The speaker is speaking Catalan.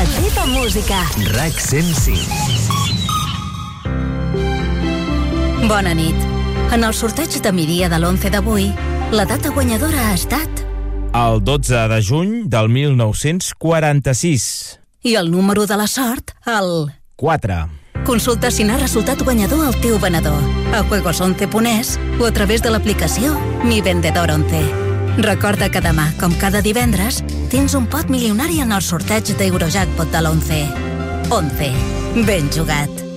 Feta música. RAC 105. Bona nit. En el sorteig de migdia de l'11 d'avui, la data guanyadora ha estat... El 12 de juny del 1946. I el número de la sort, el... 4. Consulta si n'ha resultat guanyador el teu venedor a juegos11.es o a través de l'aplicació Mi Vendedor 11. Recorda que demà, com cada divendres, tens un pot milionari en el sorteig d'Eurojackpot de l'11. 11. Ben jugat.